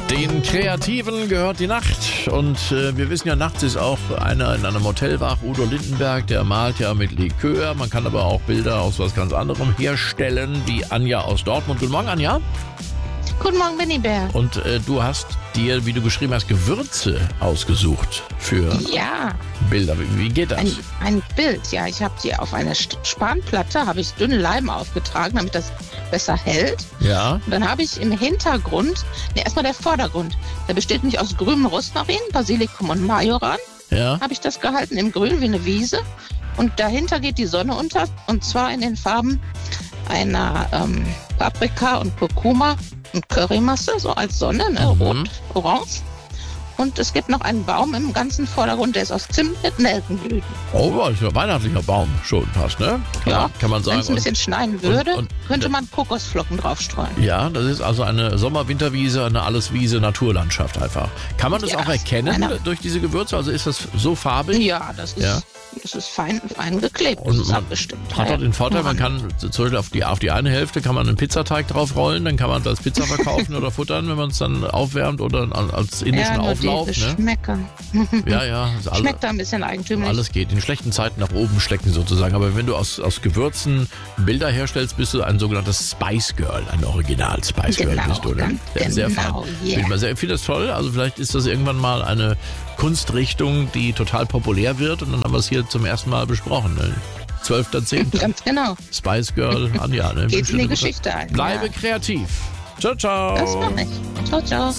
Den Kreativen gehört die Nacht und wir wissen ja, nachts ist auch einer in einem Hotel wach, Udo Lindenberg, der malt ja mit Likör. Man kann aber auch Bilder aus was ganz anderem herstellen, wie Anja aus Dortmund. Guten Morgen, Anja. Guten Morgen, Benny Bär. Und du hast dir, wie du geschrieben hast, Gewürze ausgesucht für Bilder. Wie geht das? Ein Bild, ja. Ich habe die auf eine Spanplatte, habe ich dünnen Leim aufgetragen, damit das besser hält. Ja. Und dann habe ich im Hintergrund, erstmal der Vordergrund, der besteht nicht aus grünem Rosmarin, Basilikum und Majoran. Ja. Habe ich das gehalten, im Grün wie eine Wiese. Und dahinter geht die Sonne unter, und zwar in den Farben einer Paprika und Kurkuma und Currymasse, so als Sonne, ne? Rot, orange. Und es gibt noch einen Baum im ganzen Vordergrund, der ist aus Zimt mit Nelkenblüten. Oh, das ist ja ein weihnachtlicher Baum schon fast, ne? Kann man sagen. Wenn es ein bisschen schneien würde, könnte man Kokosflocken draufstreuen. Ja, das ist also eine Sommer-Winterwiese, eine Alleswiese, Naturlandschaft einfach. Kann man das auch erkennen durch diese Gewürze? Also ist das so farbig? Ja, das ist fein geklebt. Und das ist abgestimmt. Hat dort den Vorteil, man kann zum Beispiel auf die eine Hälfte kann man einen Pizzateig drauf rollen, dann kann man das Pizza verkaufen oder futtern, wenn man es dann aufwärmt oder als indischen Auflauf. Die Geschmäcker. Ja. Schmeckt da ein bisschen eigentümlich. Alles geht. In schlechten Zeiten nach oben schlecken sozusagen. Aber wenn du aus Gewürzen Bilder herstellst, bist du ein sogenanntes Spice Girl. Ein Original Spice Girl bist du, ne? Sehr fein. Yeah. Ich finde das toll. Also vielleicht ist das irgendwann mal eine Kunstrichtung, die total populär wird. Und dann haben wir es hier zum ersten Mal besprochen. Ne? 12.10. Ganz genau. Spice Girl, Anja. Ne? Geht in die Geschichte ein. Bleibe kreativ. Ciao, ciao. Das mache ich. Ciao, ciao.